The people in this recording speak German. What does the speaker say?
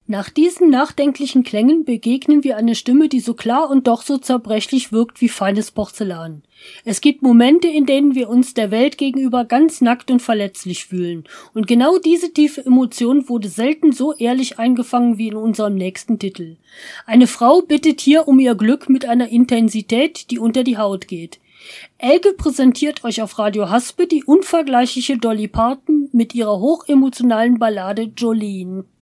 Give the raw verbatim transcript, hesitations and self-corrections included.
Nach diesen nachdenklichen Klängen begegnen wir einer Stimme, die so klar und doch so zerbrechlich wirkt wie feines Porzellan. Es gibt Momente, in denen wir uns der Welt gegenüber ganz nackt und verletzlich fühlen. Und genau diese tiefe Emotion wurde selten so ehrlich eingefangen wie in unserem nächsten Titel. Eine Frau bittet hier um ihr Glück mit einer Intensität, die unter die Haut geht. Elke präsentiert euch auf Radio Haspe die unvergleichliche Dolly Parton mit ihrer hochemotionalen Ballade Jolene.